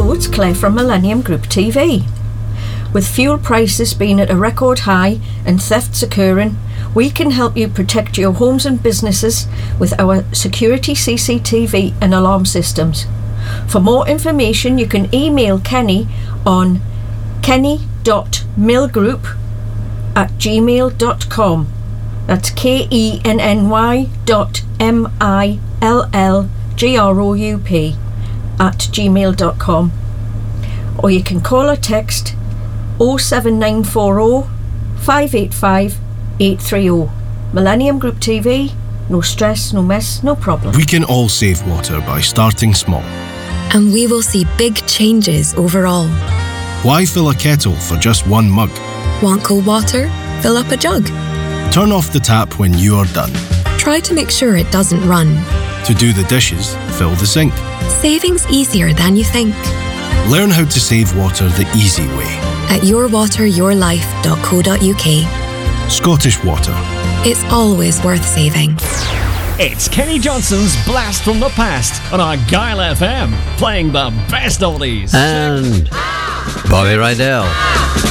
Hello, it's Claire from Millennium Group TV. With fuel prices being at a record high and thefts occurring, we can help you protect your homes and businesses with our security CCTV and alarm systems. For more information, you can email Kenny on kenny.millgroup@gmail.com. That's KENNY.MILLGROUP@gmail.com. Or you can call or text 07940 585 830. Millennium Group TV, no stress, no mess, no problem. We can all save water by starting small. And we will see big changes overall. Why fill a kettle for just one mug? Want cold water? Fill up a jug. Turn off the tap when you are done. Try to make sure it doesn't run. To do the dishes, fill the sink. Saving's easier than you think. Learn how to save water the easy way. At yourwateryourlife.co.uk. Scottish Water. It's always worth saving. It's Kenny Johnson's Blast from the Past on Argyle FM, playing the best oldies. And Bobby Rydell.